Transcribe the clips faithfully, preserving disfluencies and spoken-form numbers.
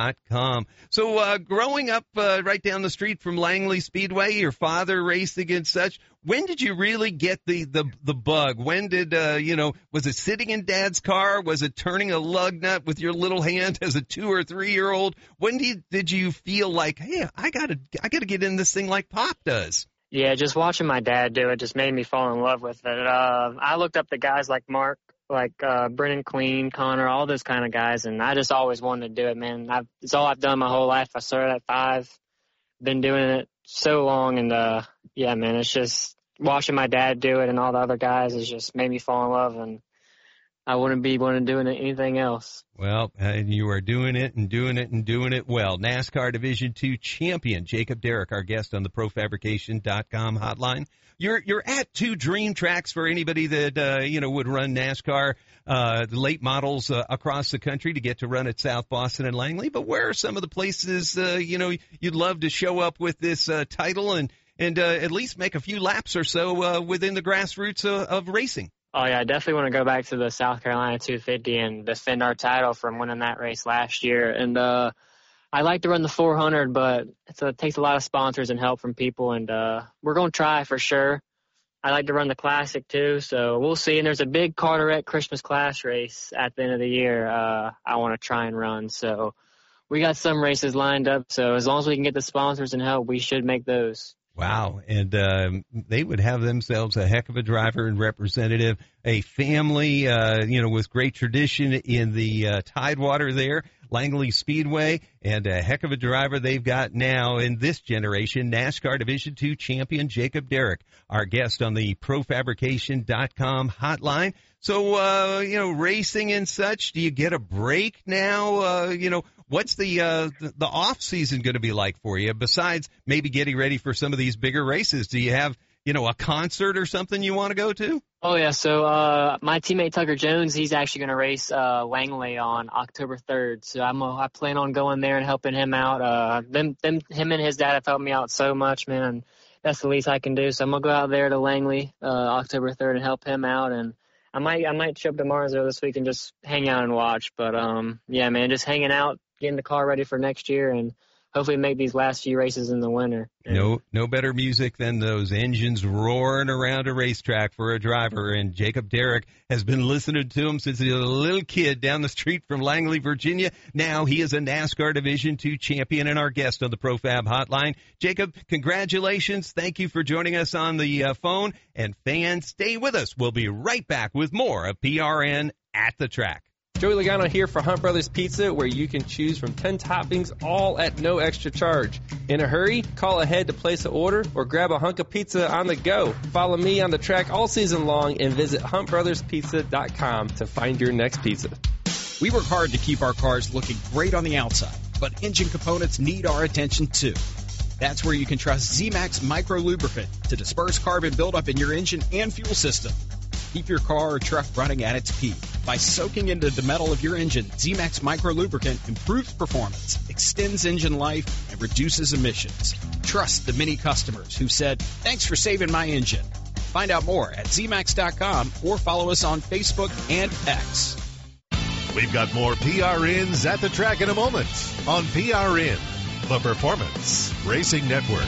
dot com. So uh, growing up uh, right down the street from Langley Speedway, your father racing and such, when did you really get the, the, the bug? When did, uh, you know, was it sitting in Dad's car? Was it turning a lug nut with your little hand as a two or three year old? When did, did you feel like, hey, I gotta, I gotta get in this thing like Pop does? Yeah, just watching my dad do it just made me fall in love with it. Uh, I looked up to guys like Mark, like uh, Brennan Queen, Connor, all those kind of guys, and I just always wanted to do it, man. I've, it's all I've done my whole life. I started at five, been doing it so long, and uh, yeah, man, it's just watching my dad do it and all the other guys has just made me fall in love, and I wouldn't be wanting to do anything else. Well, and you are doing it and doing it and doing it well. NASCAR Division two champion Jacob Derrick, our guest on the Pro Fabrication dot com hotline. You're you're at two dream tracks for anybody that uh, you know would run NASCAR, uh, the late models uh, across the country to get to run at South Boston and Langley. But where are some of the places uh, you know you'd love to show up with this uh, title and and uh, at least make a few laps or so uh, within the grassroots uh, of racing? Oh, yeah, I definitely want to go back to the South Carolina two fifty and defend our title from winning that race last year. And uh, I like to run the four hundred, but it's a, it takes a lot of sponsors and help from people, and uh, we're going to try for sure. I like to run the Classic, too, so we'll see. And there's a big Carteret Christmas Clash race at the end of the year uh, I want to try and run. So we got some races lined up, so as long as we can get the sponsors and help, we should make those. Wow, and um, they would have themselves a heck of a driver and representative, a family, uh, you know, with great tradition in the uh, Tidewater there, Langley Speedway, and a heck of a driver they've got now in this generation, NASCAR Division two champion Jacob Derrick, our guest on the Pro Fabrication dot com hotline. So, uh, you know, racing and such, do you get a break now? Uh, you know, what's the, uh, the, the off season going to be like for you besides maybe getting ready for some of these bigger races? Do you have, you know, a concert or something you want to go to? Oh, yeah. So, uh, my teammate Tucker Jones, he's actually going to race, uh, Langley on October third. So I'm, uh, I plan on going there and helping him out. Uh, them, them, him and his dad have helped me out so much, man. And that's the least I can do. So I'm going to go out there to Langley, uh, October third and help him out. And I might, I might show up to Martinsville this week and just hang out and watch. But, um, yeah, man, just hanging out, getting the car ready for next year, and hopefully make these last few races in the winter. No, no better music than those engines roaring around a racetrack for a driver. And Jacob Derrick has been listening to him since he was a little kid down the street from Langley, Virginia. Now he is a NASCAR Division two champion and our guest on the ProFab Hotline. Jacob, congratulations. Thank you for joining us on the uh, phone. And fans, stay with us. We'll be right back with more of P R N at the Track. Joey Logano here for Hunt Brothers Pizza, where you can choose from ten toppings, all at no extra charge. In a hurry? Call ahead to place an order or grab a hunk of pizza on the go. Follow me on the track all season long and visit hunt brothers pizza dot com to find your next pizza. We work hard to keep our cars looking great on the outside, but engine components need our attention too. That's where you can trust Z-Max Micro Lubricant to disperse carbon buildup in your engine and fuel system. Keep your car or truck running at its peak. By soaking into the metal of your engine, Z-Max Micro Lubricant improves performance, extends engine life, and reduces emissions. Trust the many customers who said, "Thanks for saving my engine." Find out more at Z max dot com or follow us on Facebook and X. We've got more P R Ns at the track in a moment on P R N, the Performance Racing Network.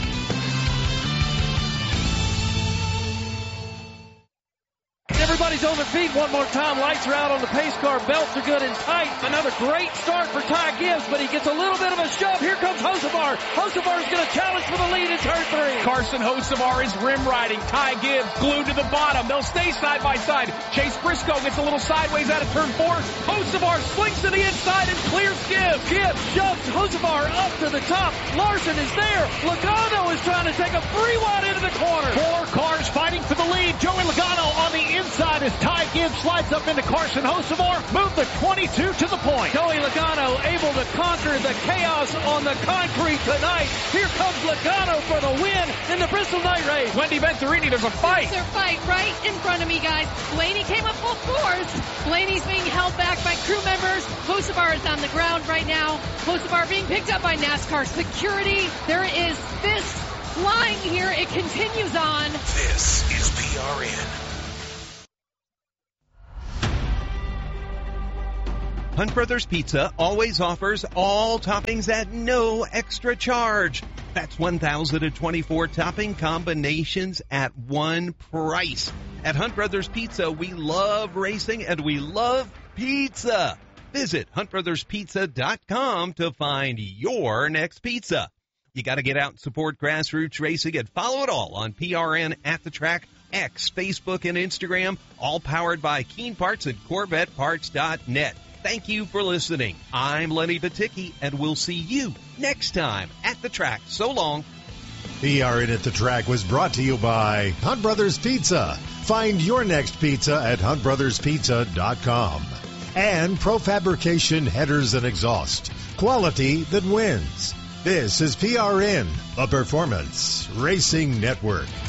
Everybody's on their feet one more time. Lights are out on the pace car. Belts are good and tight. Another great start for Ty Gibbs, but he gets a little bit of a shove. Here comes Hocevar. Hocevar is going to challenge for the lead in turn three. Carson Hocevar is rim riding. Ty Gibbs glued to the bottom. They'll stay side by side. Chase Briscoe gets a little sideways out of turn four. Hocevar slinks to the inside and clears Gibbs. Gibbs shoves Hocevar up to the top. Larson is there. Logano is trying to take a free wide into the corner. Four cars fighting for the lead. Joey Logano on the inside as Ty Gibbs slides up into Carson Hocevar. Move the twenty-two to the point. Joey Logano able to conquer the chaos on the concrete tonight. Here comes Logano for the win in the Bristol Night Race. Wendy Venturini, there's a fight. There's a fight right in front of me, guys. Blaney came up full force. Blaney's being held back by crew members. Hocevar is on the ground right now. Hocevar being picked up by NASCAR security. There is fists flying here. It continues on. This is P R N. Hunt Brothers Pizza always offers all toppings at no extra charge. That's one thousand twenty-four topping combinations at one price. At Hunt Brothers Pizza, we love racing and we love pizza. Visit hunt brothers pizza dot com to find your next pizza. You got to get out and support grassroots racing and follow it all on P R N At the Track, X, Facebook, and Instagram, all powered by Keen Parts and Corvette Parts dot net. Thank you for listening. I'm Lenny Baticki, and we'll see you next time at the track. So long. P R N At the Track was brought to you by Hunt Brothers Pizza. Find your next pizza at hunt brothers pizza dot com. And Profabrication Headers and Exhaust. Quality that wins. This is P R N, a Performance Racing Network.